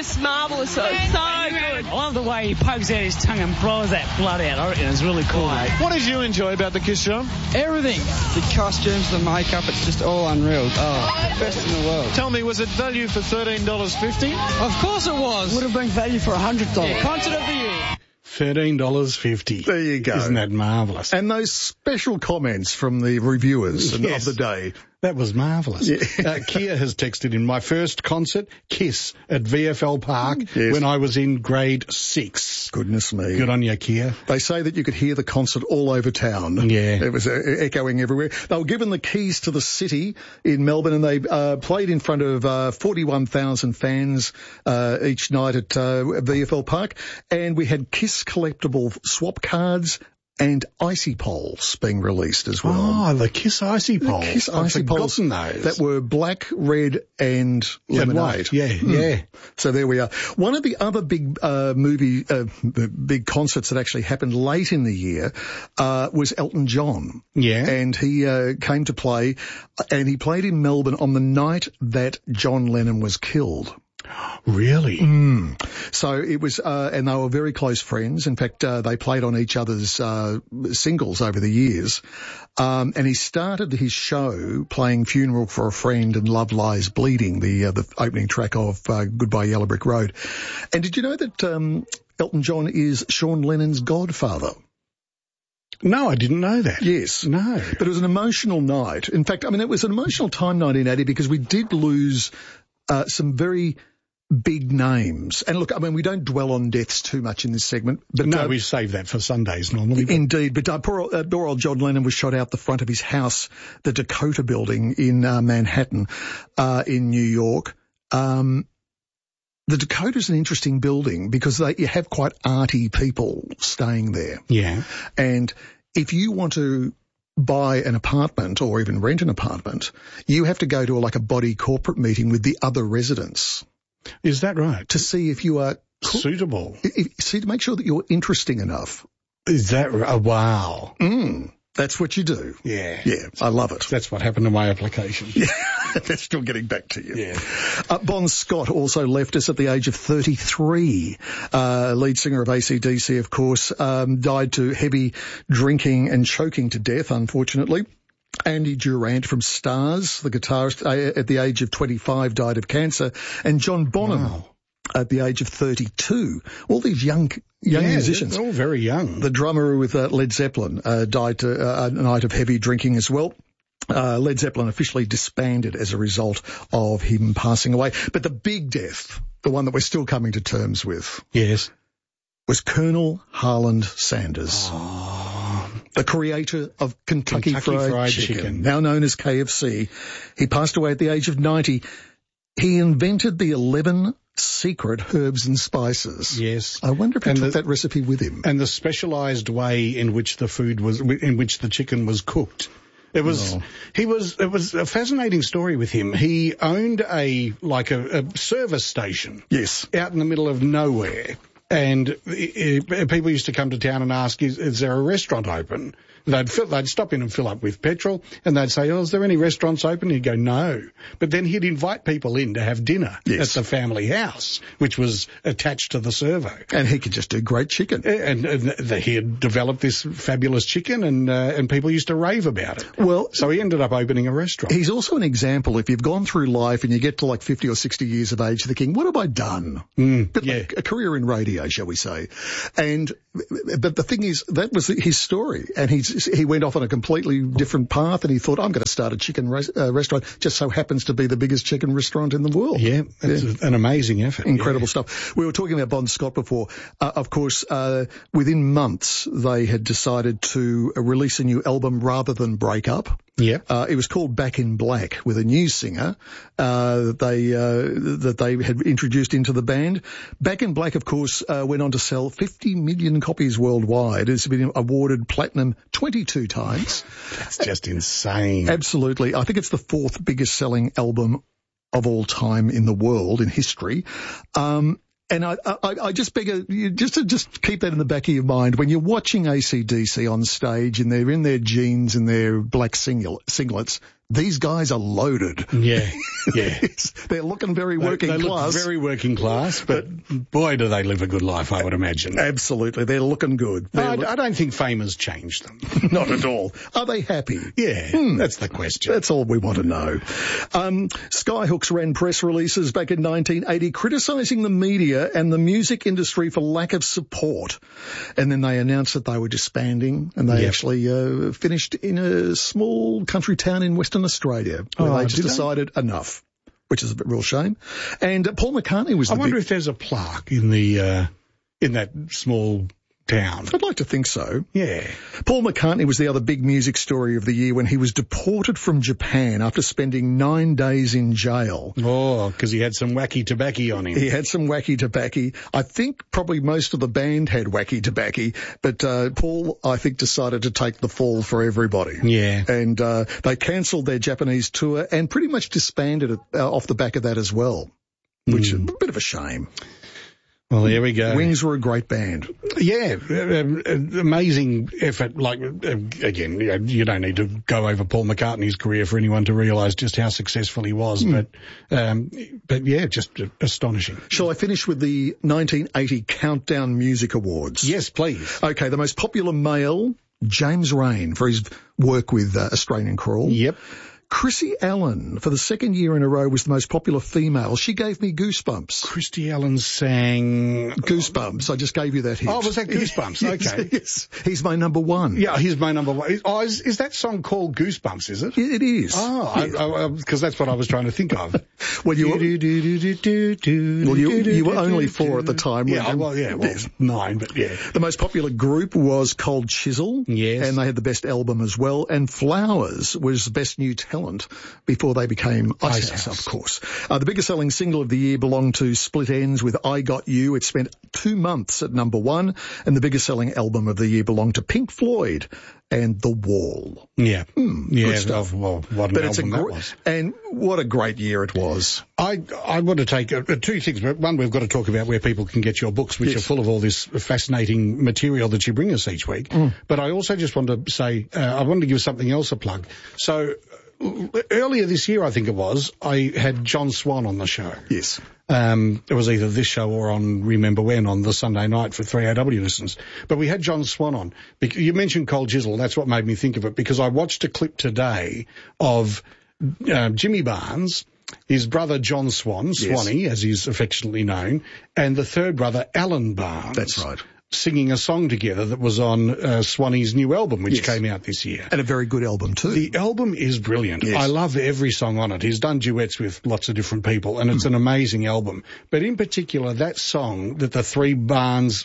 just marvellous. So good. I love the way he pokes out his tongue and blows that blood out. I reckon it's really cool, mate. What did you enjoy about the Kiss Drum? Everything. The costumes, the makeup, it's just all unreal. Oh, best in the world. Tell me, was it value for $13.50? Of course it was. Would have been value for $100. Concert of the year. $13.50. There you go. Isn't that marvellous? And those special comments from the reviewers of the day. That was marvellous. Yeah. Kia has texted in, my first concert, Kiss, at VFL Park when I was in grade 6. Goodness me. Good on you, Kia. They say that you could hear the concert all over town. Yeah. It was echoing everywhere. They were given the keys to the city in Melbourne, and they played in front of 41,000 fans each night at VFL Park. And we had Kiss collectible swap cards and icy poles being released as well. Oh, the Kiss icy poles. Kiss icy poles that were black, red, and lemonade. Yeah. So there we are. One of the other big big concerts that actually happened late in the year was Elton John. Yeah. And he came to play, and he played in Melbourne on the night that John Lennon was killed. Really? So it was, and they were very close friends. In fact, they played on each other's singles over the years. And he started his show playing Funeral for a Friend and Love Lies Bleeding, the opening track of Goodbye Yellow Brick Road. And did you know that Elton John is Sean Lennon's godfather? No, I didn't know that. Yes. No. But it was an emotional night. In fact, I mean, it was an emotional time, 1980, because we did lose some very big names. And look, I mean, we don't dwell on deaths too much in this segment. But no, we save that for Sundays normally. Indeed. But poor old John Lennon was shot out the front of his house, the Dakota Building in Manhattan, in New York. The Dakota is an interesting building because you have quite arty people staying there. Yeah. And if you want to buy an apartment or even rent an apartment, you have to go to a body corporate meeting with the other residents. Is that right? To see if you are suitable. To make sure that you're interesting enough. Is that right? Wow. That's what you do. Yeah. Yeah, I love it. That's what happened to my application. Yeah, they're still getting back to you. Yeah. Bon Scott also left us at the age of 33. Lead singer of AC/DC, of course, died to heavy drinking and choking to death, unfortunately. Andy Durant from Stars, the guitarist, at the age of 25 died of cancer. And John Bonham at the age of 32. All these young musicians. They're all very young. The drummer with Led Zeppelin died a night of heavy drinking as well. Led Zeppelin officially disbanded as a result of him passing away. But the big death, the one that we're still coming to terms with, was Colonel Harland Sanders. The creator of Kentucky Fried Chicken, now known as KFC. He passed away at the age of 90. He invented the 11 secret herbs and spices. Yes. I wonder if he took that recipe with him. And the specialised way in which the chicken was cooked. It was a fascinating story with him. He owned a service station. Yes. Out in the middle of nowhere. And people used to come to town and ask, is there a restaurant open? They'd stop in and fill up with petrol, and they'd say, is there any restaurants open? He'd go, no. But then he'd invite people in to have dinner at the family house, which was attached to the servo. And he could just do great chicken. And he had developed this fabulous chicken, and people used to rave about it. Well, so he ended up opening a restaurant. He's also an example, if you've gone through life and you get to 50 or 60 years of age thinking, what have I done? Like a career in radio, shall we say. But the thing is, that was his story. And he went off on a completely different path, and he thought, I'm going to start a chicken restaurant. Just so happens to be the biggest chicken restaurant in the world. Yeah, it's an amazing effort. Incredible stuff. We were talking about Bon Scott before. Of course, within months, they had decided to release a new album rather than break up. Yeah. It was called Back in Black, with a new singer that they had introduced into the band. Back in Black, of course, went on to sell 50 million copies worldwide. It's been awarded platinum 22 times. That's just insane. Absolutely. I think it's the fourth biggest selling album of all time in the world, in history. And I just beg you to just keep that in the back of your mind when you're watching AC/DC on stage and they're in their jeans and their black singlets. these guys are loaded. Yeah, yeah. They're looking very working they class. Look very working class, but boy, do they live a good life, I would imagine. Absolutely. They're looking good. I don't think fame has changed them. Not at all. Are they happy? Yeah, that's the question. That's all we want to know. Skyhooks ran press releases back in 1980 criticising the media and the music industry for lack of support. And then they announced that they were disbanding, and they actually finished in a small country town in Western Australia where they just decided enough, which is a real shame. And Paul McCartney was I wonder if there's a plaque in the in that small town. I'd like to think so. Yeah. Paul McCartney was the other big music story of the year when he was deported from Japan after spending 9 days in jail. Oh, because he had some wacky tobacco on him. He had some wacky tobacco. I think probably most of the band had wacky tobacco, but Paul, I think, decided to take the fall for everybody. Yeah. And they cancelled their Japanese tour and pretty much disbanded it off the back of that as well, which is a bit of a shame. Well, there we go. Wings were a great band. Yeah, amazing effort. Like, again, you don't need to go over Paul McCartney's career for anyone to realise just how successful he was. But yeah, just astonishing. Shall I finish with the 1980 Countdown Music Awards? Yes, please. Okay, the most popular male, James Rain, for his work with Australian Crawl. Yep. Chrissy Allen, for the second year in a row, was the most popular female. She gave me Goosebumps. Chrissy Allen sang... Goosebumps. I just gave you that hint. Oh, was that Goosebumps? Okay. Yes. He's my number one. Yeah, he's my number one. Oh, is that song called Goosebumps, is it? It is. Oh, because that's what I was trying to think of. Well, you were only 4 at the time. Yeah, well, 9, but yeah. The most popular group was Cold Chisel. Yes. And they had the best album as well. And Flowers was the best new talent before they became Ice House, of course. The biggest selling single of the year belonged to Split Enz with I Got You. It spent 2 months at number 1, and the biggest selling album of the year belonged to Pink Floyd and The Wall. Yeah. Good stuff. Well, what an album that was. And what a great year it was. I want to take 2 things. One, we've got to talk about where people can get your books, which are full of all this fascinating material that you bring us each week. But I also just want to say, I wanted to give something else a plug. So, earlier this year, I think it was, I had John Swan on the show. Yes. It was either this show or on Remember When on the Sunday night for 3AW listeners. But we had John Swan on. You mentioned Cold Chisel. That's what made me think of it, because I watched a clip today of Jimmy Barnes, his brother John Swan, Swanee, as he's affectionately known, and the third brother, Alan Barnes. That's right. Singing a song together that was on Swanee's new album, which came out this year. And a very good album too. The album is brilliant. Yes. I love every song on it. He's done duets with lots of different people, and it's an amazing album. But in particular, that song that the 3 Barnes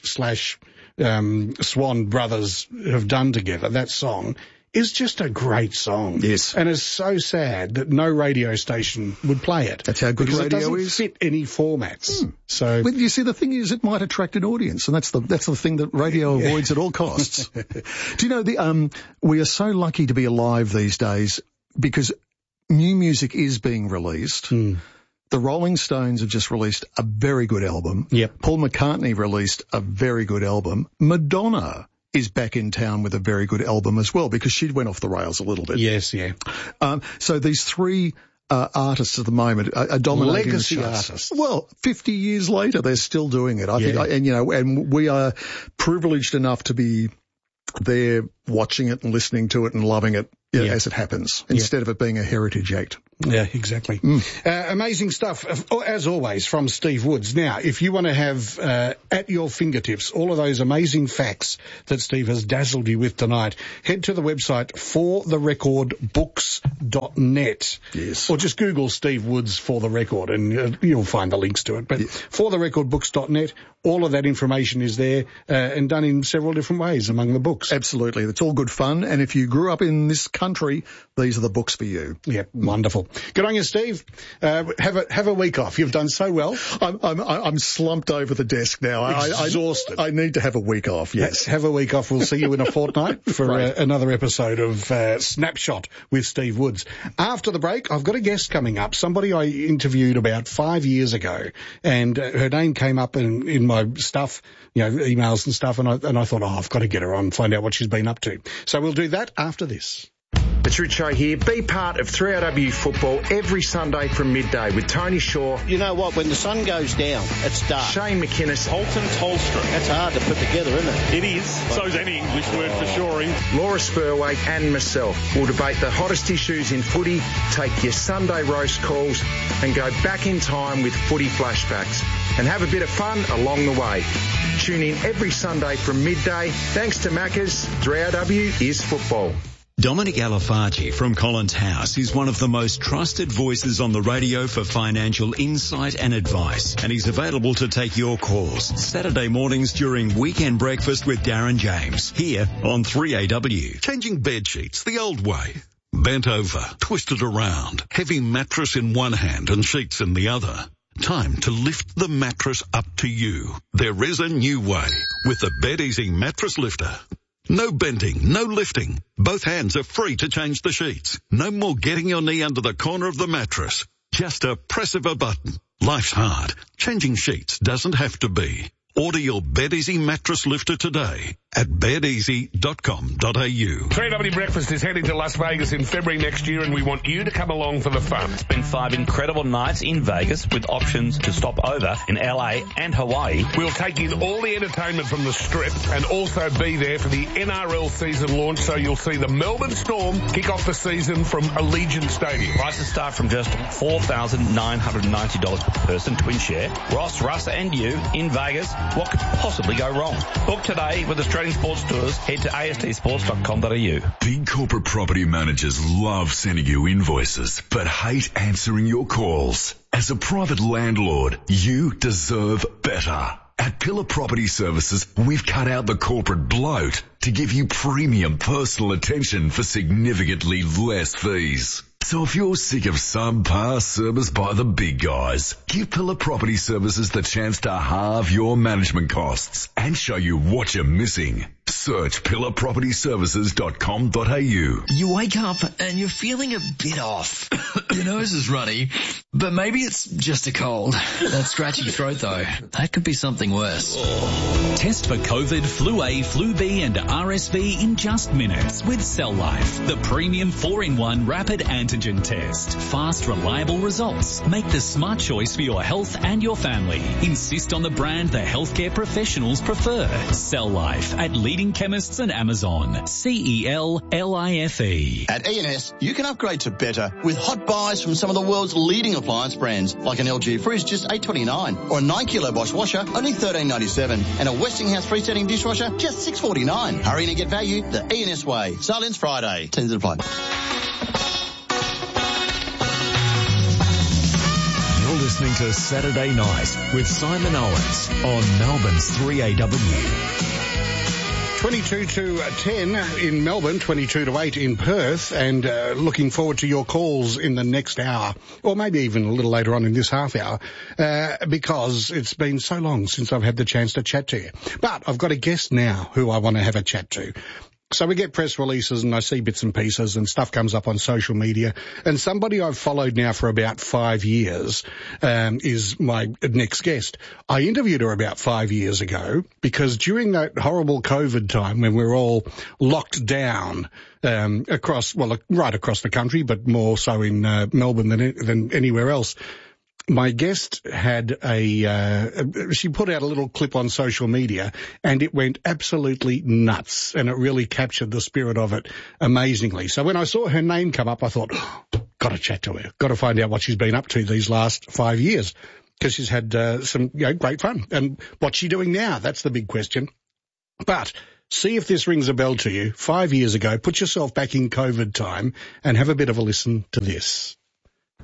/ Swan brothers have done together, that song is just a great song. Yes. And it's so sad that no radio station would play it. That's how good radio is. Because it doesn't fit any formats. So, but you see, the thing is, it might attract an audience, and that's the thing that radio avoids at all costs. Do you know, we are so lucky to be alive these days because new music is being released. The Rolling Stones have just released a very good album. Yep. Paul McCartney released a very good album. Madonna is back in town with a very good album as well, because she went off the rails a little bit. Yes, yeah. So these 3 artists at the moment are dominating legacy the charts. artists. Well, 50 years later, they're still doing it. I think, and we are privileged enough to be there watching it and listening to it and loving it as it happens, instead of it being a heritage act. Yeah, exactly. Amazing stuff, as always, from Steve Woods. Now, if you want to have at your fingertips all of those amazing facts that Steve has dazzled you with tonight, head to the website fortherecordbooks.net. Yes. Or just Google Steve Woods For the Record and you'll find the links to it. But fortherecordbooks.net, all of that information is there and done in several different ways among the books. Absolutely. It's all good fun. And if you grew up in this country, these are the books for you. Yeah, wonderful. Good on you, Steve. Have a week off. You've done so well. I'm slumped over the desk now. Exhausted. I need to have a week off. Yes. Have a week off. We'll see you in a fortnight for another episode of Snapshot with Steve Woods. After the break, I've got a guest coming up. Somebody I interviewed about 5 years ago, and her name came up in my stuff, emails and stuff, and I thought, I've got to get her on, find out what she's been up to. So we'll do that after this. Petruccio here. Be part of 3AW football every Sunday from midday with Tony Shaw. You know what? When the sun goes down, it's dark. Shane McInnes. Holton Tolstra. That's hard to put together, isn't it? It is. So's any English word for sure. Laura Spurway and myself will debate the hottest issues in footy, take your Sunday roast calls and go back in time with footy flashbacks and have a bit of fun along the way. Tune in every Sunday from midday. Thanks to Macca's, 3AW is football. Dominic Alifaci from Collins House is one of the most trusted voices on the radio for financial insight and advice, and he's available to take your calls Saturday mornings during Weekend Breakfast with Darren James here on 3AW. Changing bed sheets the old way. Bent over, twisted around, heavy mattress in one hand and sheets in the other. Time to lift the mattress up to you. There is a new way with the BedEasy Mattress Lifter. No bending, no lifting. Both hands are free to change the sheets. No more getting your knee under the corner of the mattress. Just a press of a button. Life's hard. Changing sheets doesn't have to be. Order your BedEasy Mattress Lifter today at bedeasy.com.au. 3AW Breakfast is heading to Las Vegas in February next year, and we want you to come along for the fun. It's been 5 incredible nights in Vegas with options to stop over in LA and Hawaii. We'll take in all the entertainment from the Strip and also be there for the NRL season launch, so you'll see the Melbourne Storm kick off the season from Allegiant Stadium. Prices start from just $4,990 per person, twin share. Ross, Russ and you in Vegas. What could possibly go wrong? Book today with Australian Sports Tours. Head to astsports.com.au. Big corporate property managers love sending you invoices, but hate answering your calls. As a private landlord, you deserve better. At Pillar Property Services, we've cut out the corporate bloat to give you premium personal attention for significantly less fees. So if you're sick of subpar service by the big guys, give Pillar Property Services the chance to halve your management costs and show you what you're missing. Search pillarpropertyservices.com.au. You wake up and you're feeling a bit off. Your nose is runny, but maybe it's just a cold. That scratchy throat though, that could be something worse. Test for COVID, Flu A, Flu B and RSV in just minutes with Cell Life, the premium 4-in-1 rapid antigen test. Fast, reliable results. Make the smart choice for your health and your family. Insist on the brand the healthcare professionals prefer. Cell Life at leading chemists and Amazon. CELLIFE. At E&S, you can upgrade to better with hot buys from some of the world's leading appliance brands, like an LG fridge just $8.29, or a 9 kilo Bosch washer only $13.97, and a Westinghouse freestanding dishwasher just $6.49. Hurry in and get value the E&S way. Silence Friday. Tens and apply. You're listening to Saturday Night with Simon Owens on Melbourne's 3AW. 22 to 10 in Melbourne, 22 to 8 in Perth, and looking forward to your calls in the next hour, or maybe even a little later on in this half hour, because it's been so long since I've had the chance to chat to you. But I've got a guest now who I want to have a chat to. So we get press releases and I see bits and pieces and stuff comes up on social media, and somebody I've followed now for about 5 years is my next guest. I interviewed her about 5 years ago because during that horrible COVID time when we were all locked down right across the country, but more so in Melbourne than anywhere else, my guest had she put out a little clip on social media and it went absolutely nuts, and it really captured the spirit of it amazingly. So when I saw her name come up, I thought, got to chat to her, got to find out what she's been up to these last 5 years, because she's had some great fun. And what's she doing now? That's the big question. But see if this rings a bell to you. 5 years ago, put yourself back in COVID time and have a bit of a listen to this.